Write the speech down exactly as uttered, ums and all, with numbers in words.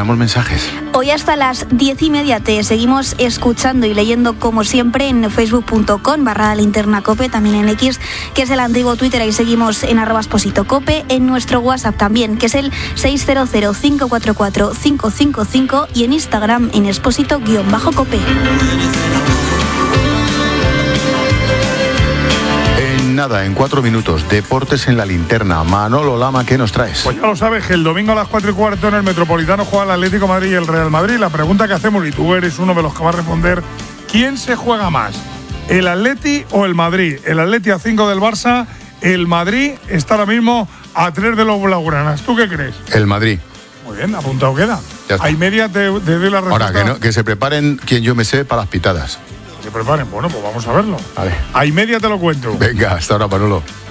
tenemos mensajes. Hoy hasta las diez y media te seguimos escuchando y leyendo como siempre en facebook punto com barra linterna cope, también en X, que es el antiguo Twitter, ahí seguimos en arroba Expósito Cope, en nuestro WhatsApp también, que es el seis cero cero, cinco cuatro cuatro, cinco cinco cinco, y en Instagram en Expósito-Cope. Nada, en cuatro minutos, deportes en la linterna. Manolo Lama, ¿qué nos traes? Pues ya lo sabes, que el domingo a las cuatro y cuarto en el Metropolitano juega el Atlético de Madrid y el Real Madrid. La pregunta que hacemos, y tú eres uno de los que va a responder, ¿quién se juega más? ¿El Atleti o el Madrid? El Atleti a cinco del Barça, el Madrid está ahora mismo a tres de los blaugranas. ¿Tú qué crees? El Madrid. Muy bien, apuntado queda. Hay media, te, te doy la respuesta. Ahora, que, no, que se preparen quien yo me sé para las pitadas. Se preparen, bueno, pues vamos a verlo. Vale. A y media te lo cuento. Venga, hasta ahora, Manolo.